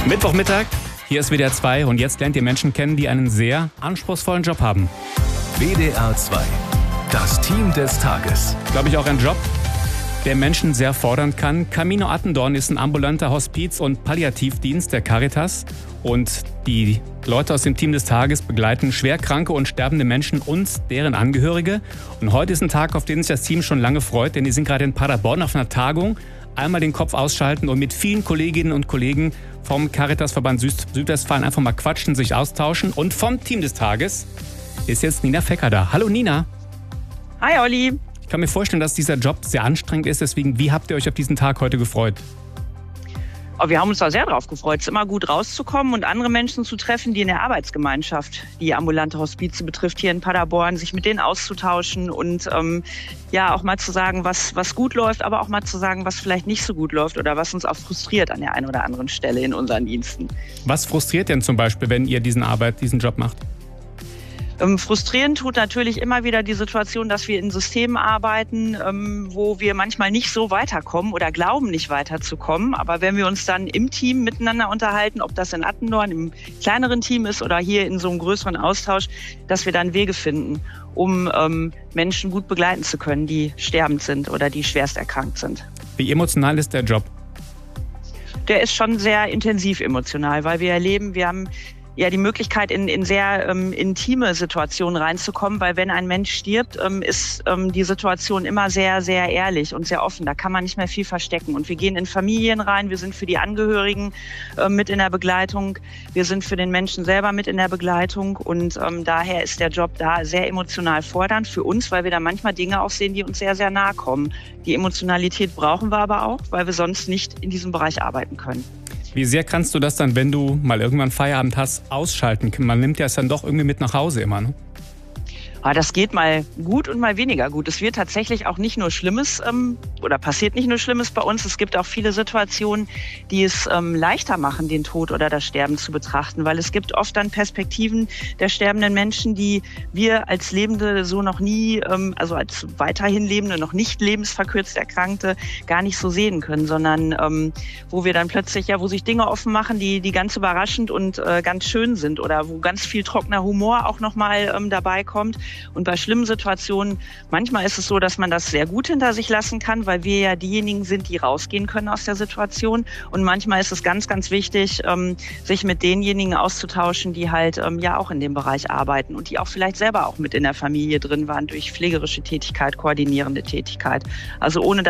Mittwochmittag, hier ist WDR 2 und jetzt lernt ihr Menschen kennen, die einen sehr anspruchsvollen Job haben. WDR 2, das Team des Tages. Glaube ich auch ein Job, der Menschen sehr fordern kann. Camino Attendorn ist ein ambulanter Hospiz- und Palliativdienst der Caritas. Und die Leute aus dem Team des Tages begleiten schwerkranke und sterbende Menschen und deren Angehörige. Und heute ist ein Tag, auf den sich das Team schon lange freut, denn die sind gerade in Paderborn auf einer Tagung. Einmal den Kopf ausschalten und mit vielen Kolleginnen und Kollegen vom Caritasverband Südwestfalen einfach mal quatschen, sich austauschen. Und vom Team des Tages ist jetzt Nina Fecker da. Hallo Nina. Hi Olli. Ich kann mir vorstellen, dass dieser Job sehr anstrengend ist. Deswegen, wie habt ihr euch auf diesen Tag heute gefreut? Oh, wir haben uns da sehr drauf gefreut. Es ist immer gut rauszukommen und andere Menschen zu treffen, die in der Arbeitsgemeinschaft, die ambulante Hospize betrifft, hier in Paderborn, sich mit denen auszutauschen und auch mal zu sagen, was gut läuft, aber auch mal zu sagen, was vielleicht nicht so gut läuft oder was uns auch frustriert an der einen oder anderen Stelle in unseren Diensten. Was frustriert denn zum Beispiel, wenn ihr diesen Job macht? Frustrierend tut natürlich immer wieder die Situation, dass wir in Systemen arbeiten, wo wir manchmal nicht so weiterkommen oder glauben, nicht weiterzukommen. Aber wenn wir uns dann im Team miteinander unterhalten, ob das in Attendorn im kleineren Team ist oder hier in so einem größeren Austausch, dass wir dann Wege finden, um Menschen gut begleiten zu können, die sterbend sind oder die schwerst erkrankt sind. Wie emotional ist der Job? Der ist schon sehr intensiv emotional, weil wir erleben, wir haben ja die Möglichkeit, in sehr intime Situationen reinzukommen, weil wenn ein Mensch stirbt, ist die Situation immer sehr, sehr ehrlich und sehr offen. Da kann man nicht mehr viel verstecken. Und wir gehen in Familien rein, wir sind für die Angehörigen mit in der Begleitung, wir sind für den Menschen selber mit in der Begleitung und daher ist der Job da sehr emotional fordernd für uns, weil wir da manchmal Dinge auch sehen, die uns sehr, sehr nahe kommen. Die Emotionalität brauchen wir aber auch, weil wir sonst nicht in diesem Bereich arbeiten können. Wie sehr kannst du das dann, wenn du mal irgendwann Feierabend hast, ausschalten? Man nimmt ja es dann doch irgendwie mit nach Hause immer, ne? Das geht mal gut und mal weniger gut. Es wird tatsächlich auch nicht nur Schlimmes oder passiert nicht nur Schlimmes bei uns. Es gibt auch viele Situationen, die es leichter machen, den Tod oder das Sterben zu betrachten, weil es gibt oft dann Perspektiven der sterbenden Menschen, die wir als Lebende so noch nie, also als weiterhin Lebende, noch nicht lebensverkürzt Erkrankte, gar nicht so sehen können, sondern wo wir dann plötzlich, wo sich Dinge offen machen, die ganz überraschend und ganz schön sind oder wo ganz viel trockener Humor auch nochmal dabei kommt. Und bei schlimmen Situationen, manchmal ist es so, dass man das sehr gut hinter sich lassen kann, weil wir ja diejenigen sind, die rausgehen können aus der Situation. Und manchmal ist es ganz, ganz wichtig, sich mit denjenigen auszutauschen, die halt auch in dem Bereich arbeiten und die auch vielleicht selber auch mit in der Familie drin waren durch pflegerische Tätigkeit, koordinierende Tätigkeit. Also ohne